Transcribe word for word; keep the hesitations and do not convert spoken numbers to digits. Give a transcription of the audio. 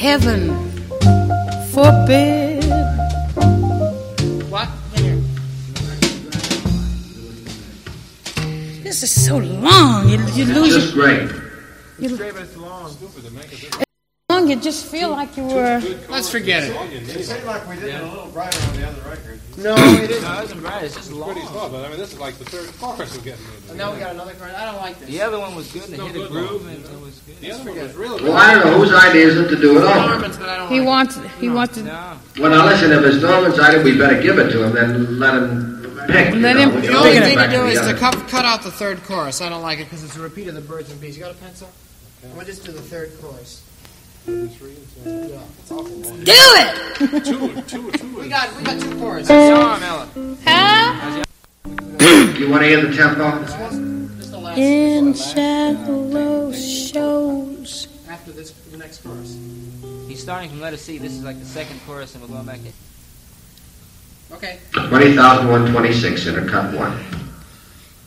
heaven forbid. What? Here. This is so long. You, you lose Just your... great. You, It's great, but it's long. long, you just feel like you were... Let's forget it. It seemed like we did it a little brighter on the other record. No, it isn't. No, it isn't right. It's just long. Pretty slow, but I mean, this is like the third chorus we're getting into. And now we got another chorus. I don't like this. The other one was good, and it No hit a good groove, one. and it was good. The other one was really Well, I don't know whose idea is it to do it over. Norman's, but I don't He like wants... He No. wants to... No. Well, now listen, if it's Norman's idea, we better give it to him, then let him pick. you Let know. him- We The can only always thing go to back do the is to other. cut, cut out the third chorus. I don't like it because it's a repeat of the Birds and Bees. You got a pencil? We'll just do the third chorus. Yeah, it's awful long. Do it! two, two, two. We got, we got two choruses. Song, Ella. Huh? You want to hear the tempo? Just the last, In just the last- shallow shows. After this, the next chorus. He's starting from letter C. This is like the second chorus, and we're going back in. Okay. twenty thousand one hundred twenty-six in a cut one.